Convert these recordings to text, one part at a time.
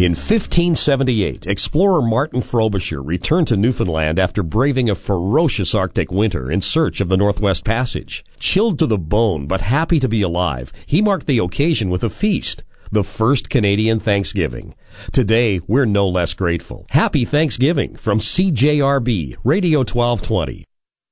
In 1578, explorer Martin Frobisher returned to Newfoundland after braving a ferocious Arctic winter in search of the Northwest Passage. Chilled to the bone, but happy to be alive, he marked the occasion with a feast, the first Canadian Thanksgiving. Today, we're no less grateful. Happy Thanksgiving from CJRB, Radio 1220.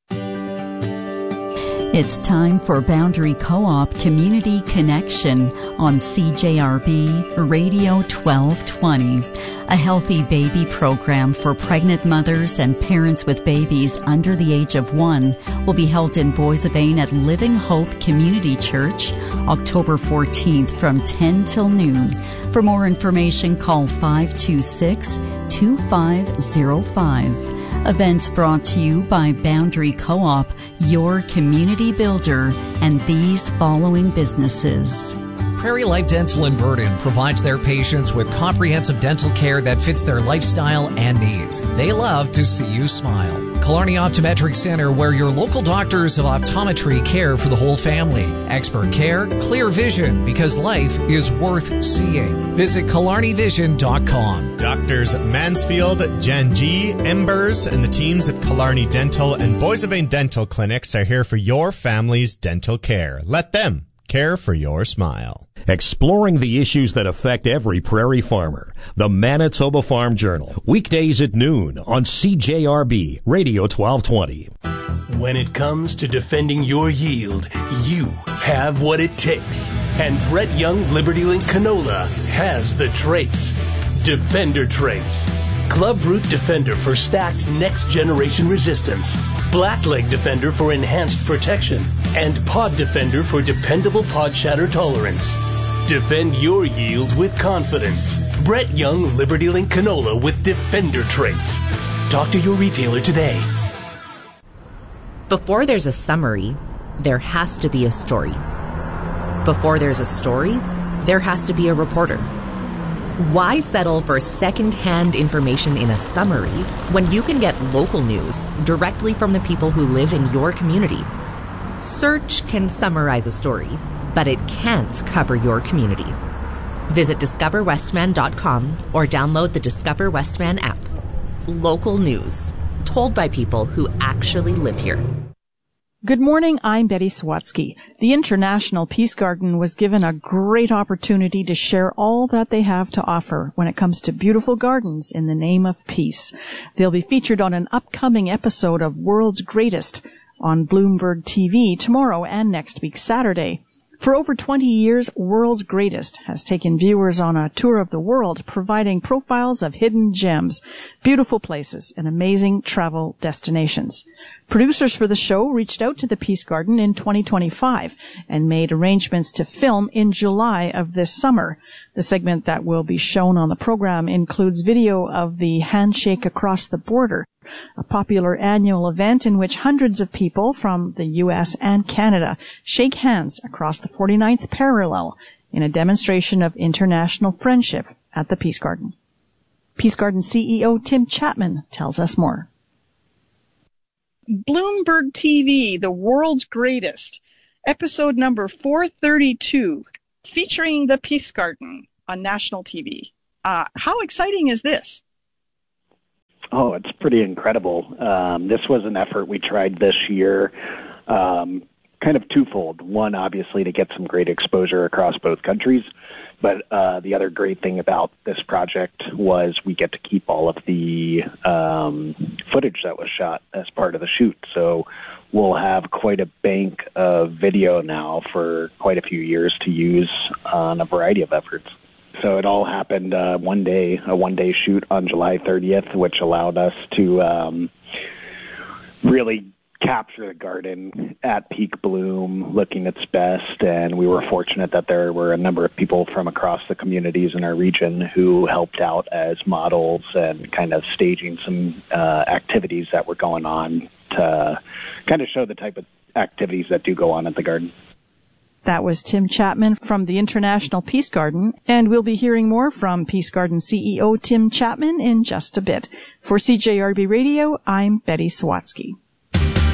It's time for Boundary Co-op Community Connection on CJRB Radio 1220, a healthy baby program for pregnant mothers and parents with babies under the age of 1 will be held in Boissevain at Living Hope Community Church, October 14th from 10 till noon. For more information, call 526-2505. Events brought to you by Boundary Co-op, your community builder, and these following businesses. Prairie Life Dental in Burden provides their patients with comprehensive dental care that fits their lifestyle and needs. They love to see you smile. Killarney Optometric Center, where your local doctors of optometry care for the whole family. Expert care, clear vision, because life is worth seeing. Visit KillarneyVision.com. Doctors Mansfield, Jen G, Embers, and the teams at Killarney Dental and Boissevain Dental Clinics are here for your family's dental care. Let them care for your smile. Exploring the issues that affect every prairie farmer. The Manitoba Farm Journal. Weekdays at noon on CJRB Radio 1220. When it comes to defending your yield, you have what it takes. And Brett Young Liberty Link Canola has the traits. Defender traits. Club Root Defender for stacked next-generation resistance. Blackleg Defender for enhanced protection. And Pod Defender for dependable pod shatter tolerance. Defend your yield with confidence. Brett Young Liberty Link Canola with Defender traits. Talk to your retailer today. Before there's a summary, there has to be a story. Before there's a story, there has to be a reporter. Why settle for second-hand information in a summary when you can get local news directly from the people who live in your community? Search can summarize a story, but it can't cover your community. Visit discoverwestman.com or download the Discover Westman app. Local news, told by people who actually live here. Good morning, I'm Betty Swatsky. The International Peace Garden was given a great opportunity to share all that they have to offer when it comes to beautiful gardens in the name of peace. They'll be featured on an upcoming episode of World's Greatest on Bloomberg TV tomorrow and next week, Saturday. For over 20 years, World's Greatest has taken viewers on a tour of the world, providing profiles of hidden gems, beautiful places, and amazing travel destinations. Producers for the show reached out to the Peace Garden in 2025 and made arrangements to film in July of this summer. The segment that will be shown on the program includes video of the Handshake Across the Border, a popular annual event in which hundreds of people from the U.S. and Canada shake hands across the 49th parallel in a demonstration of international friendship at the Peace Garden. Peace Garden CEO Tim Chapman tells us more. Bloomberg TV, the World's Greatest, episode number 432, featuring the Peace Garden on national TV. How exciting is this? Oh, it's pretty incredible. This was an effort we tried this year, kind of twofold. One, obviously, to get some great exposure across both countries. But the other great thing about this project was we get to keep all of the footage that was shot as part of the shoot. So we'll have quite a bank of video now for quite a few years to use on a variety of efforts. So it all happened a one-day shoot on July 30th, which allowed us to really capture the garden at peak bloom, looking its best. And we were fortunate that there were a number of people from across the communities in our region who helped out as models and kind of staging some activities that were going on to kind of show the type of activities that do go on at the garden. That was Tim Chapman from the International Peace Garden, and we'll be hearing more from Peace Garden CEO Tim Chapman in just a bit. For CJRB Radio, I'm Betty Swatsky.